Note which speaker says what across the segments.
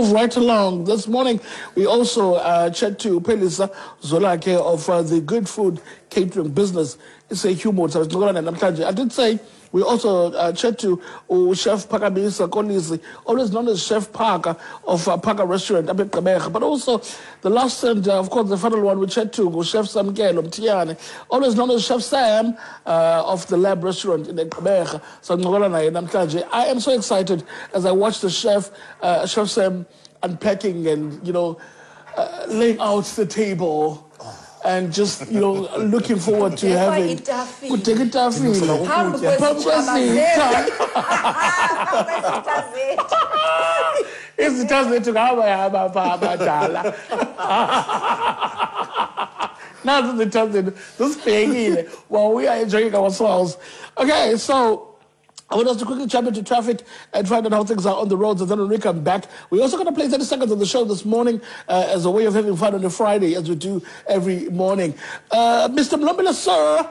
Speaker 1: move right along. This morning, we also chat to Pelisa Zolake of the Good Food Catering Business. It's a humor. I did say we also chat to Chef Pakamisa Kolisi, always known as Chef Parker of Parker Restaurant, but also the last and, of course, the final one we chat to Chef Sam Kelo Mtiane, always known as Chef Sam of the Lab Restaurant in Ekabeka. So I am so excited as I watch the Chef Sam unpacking and, laying out the table. And just, looking forward to having... Now the transit, this thing, well, we are enjoying ourselves. Okay, so... I want us to quickly jump into traffic and find out how things are on the roads, and then when we come back, we're also going to play 30 seconds of the show this morning as a way of having fun on a Friday, as we do every morning. Mr. Mlombela, sir.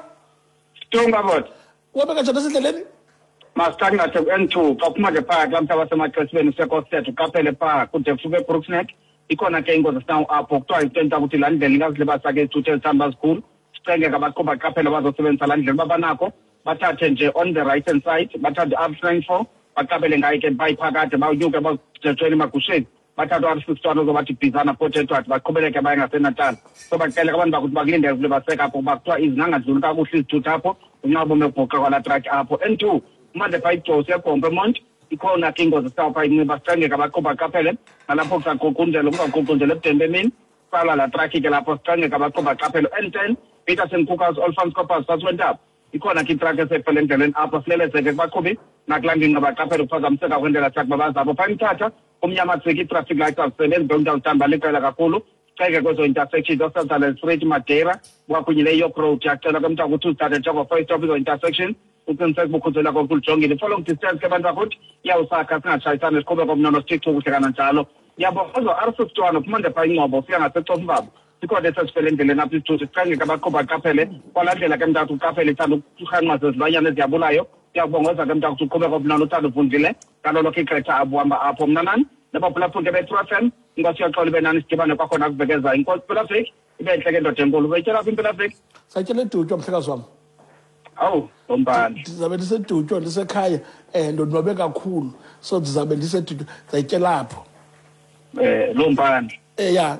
Speaker 1: What about you?
Speaker 2: Mastanga to N2, Kapuma Park, Lamtavasama Crespen, Secoset, Capella Park, Kuta Fuga Brooksnet, Icona Kango, the Sound Up, October, 10,000 land, and Lazlebas against to tell Samba School, Stranga Bacoba Capella was 7 Salan, Babanaco. But on the right hand side, but at the upstream for, but Kabeling I can buy Pagat about you about the training Makushe, but at the store of what Pizana potato at Bakobeka buying a senator. So by Telegram Bagin, there's never set up Bakwa is Nanga Zulta to Tapo, Nabome Poca track up and two. Mother fight to Joseph Compliment, Icona King of the South by Nibastanga Bacoba Capelle, Alapoca Cocunda, Cocunda left and then Pala Traki Apostanga Bacoba Capelle and 10, Peterson Cookers, all fans coppers first went up. Icona Kitraka Sepalent and Upper Flele Segakobi, not landing about Capel for themselves when they attack Babaza Pantata, Umyamatsi traffic lights of Selen, going down Tambaleka Lagapolo, Tiger goes to intersection, Doctor and Straight Matera, Wakuile Pro, Jack Telagam to start a job of first office intersection, who can say Bukuzela Kulchong in the following distance, Kavandakut, Yaosaka, Shaitan, and Koba of Nonostic to Kanachalo, Yabozo, Arsus to one of Monday Pine Mobile, Fiana Setomba. Because there's a spelling the Lenapi to the Strang Kabakoba Capelle, while I came down to Capelle, to Hamas, Lion Diabulayo, Yabongos, I come down to cover of Nanota of Fundile, Kaloki Kreta Abuamba Apom Nanan, the popular Pungabetrafen, Ngosia Toliban and Stephen Paconak Begeza in Coast Pelafric, then second to Temple, wait up in Pelafric. Cycle to John Segaswam. Oh, Bomban. Zabed said to John the Sakai and Nobeka cool, so Zabed said to the Kelap. Lomban. Yeah.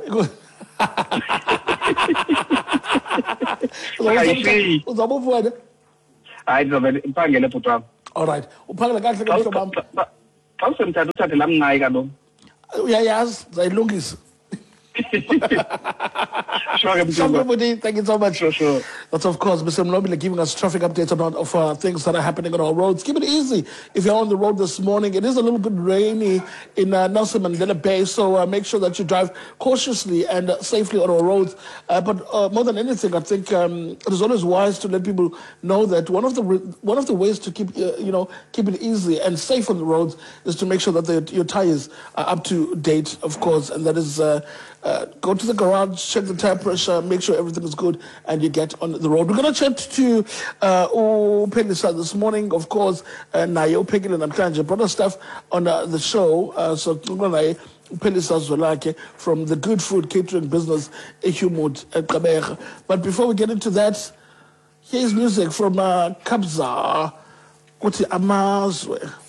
Speaker 2: I don't know. All right. Yes, they look is. Thank you so much. Sure. That's of course Mr. Mlobile giving us traffic updates about of things that are happening on our roads. Keep it easy if you're on the road this morning. It is a little bit rainy in Nelson Mandela Bay, so make sure that you drive cautiously and safely on our roads. But more than anything, I think it is always wise to let people know that one of the ways to keep keep it easy and safe on the roads is to make sure that your tires are up to date, of course, and that is. Go to the garage, check the tire pressure, make sure everything is good, and you get on the road. We're going to chat to Pelisa this morning, of course. Nayo Pegil and Amtanja brought us stuff on the show. So Pelisa Zolake from the Good Food Catering Business, Ehumut at Kabeh. But before we get into that, here's music from Kabza. Kuti Amazwe.